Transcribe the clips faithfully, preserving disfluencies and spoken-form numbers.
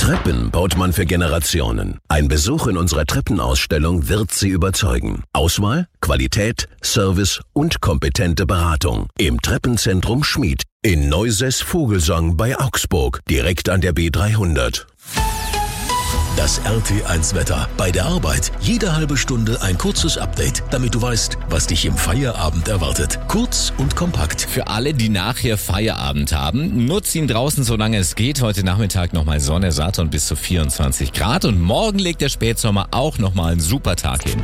Treppen baut man für Generationen. Ein Besuch in unserer Treppenausstellung wird Sie überzeugen. Auswahl, Qualität, Service und kompetente Beratung. Im Treppenzentrum Schmied in Neusäß-Vogelsang bei Augsburg, direkt an der B dreihundert. Das R T eins Wetter. Bei der Arbeit jede halbe Stunde ein kurzes Update, damit du weißt, was dich im Feierabend erwartet. Kurz und kompakt. Für alle, die nachher Feierabend haben, nutzt ihn draußen, solange es geht. Heute Nachmittag nochmal Sonne, Saturn bis zu vierundzwanzig Grad. Und morgen legt der Spätsommer auch nochmal einen super Tag hin.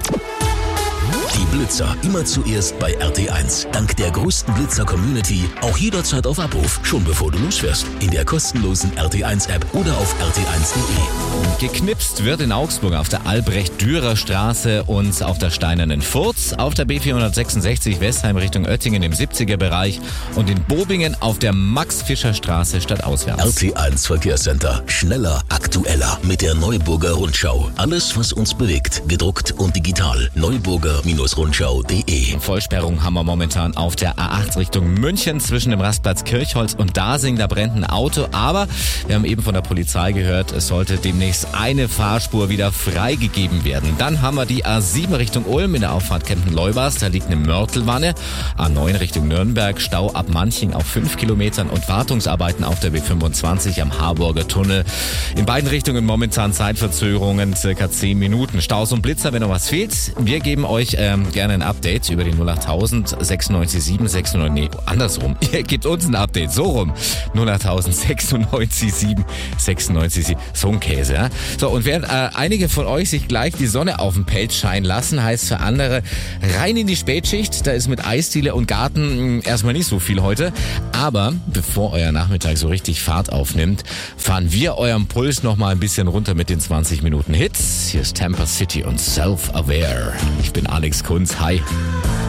Die Blitzer immer zuerst bei R T eins. Dank der größten Blitzer-Community auch jederzeit auf Abruf, schon bevor du losfährst. In der kostenlosen R T eins App oder auf R T eins punkt de. Geknipst wird in Augsburg auf der Albrecht-Dürer-Straße und auf der Steinernen Furz, auf der B vierhundertsechsundsechzig Westheim Richtung Oettingen im siebziger Bereich und in Bobingen auf der Max-Fischer-Straße stadtauswärts. R T eins Verkehrscenter. Schneller, aktueller mit der Neuburger Rundschau. Alles, was uns bewegt, gedruckt und digital. Neuburger Rundschau punkt de. Vollsperrung haben wir momentan auf der A acht Richtung München zwischen dem Rastplatz Kirchholz und Dasing. Da brennt ein Auto, aber wir haben eben von der Polizei gehört, es sollte demnächst eine Fahrspur wieder freigegeben werden. Dann haben wir die A sieben Richtung Ulm in der Auffahrt Kempten-Leubers. Da liegt eine Mörtelwanne. A neun Richtung Nürnberg, Stau ab Manching auf fünf Kilometern und Wartungsarbeiten auf der B fünfundzwanzig am Harburger Tunnel. In beiden Richtungen momentan Zeitverzögerungen, circa zehn Minuten. Staus und Blitzer, wenn noch was fehlt. Wir geben euch ähm, gerne ein Update über die null achttausend sechsundneunzig sieben sechsundneunzig. Nee, andersrum. Ihr gebt uns ein Update. So rum. null achttausend sechsundneunzig sieben sechsundneunzig sieben. So ein Käse, ja? So, und während äh, einige von euch sich gleich die Sonne auf dem Pelz scheinen lassen, heißt für andere rein in die Spätschicht. Da ist mit Eisdiele und Garten mh, erstmal nicht so viel heute. Aber bevor euer Nachmittag so richtig Fahrt aufnimmt, fahren wir eurem Puls noch mal ein bisschen runter mit den zwanzig Minuten Hits. Hier ist Tampa City und Self-Aware. Ich bin Alex Kunz. Hi.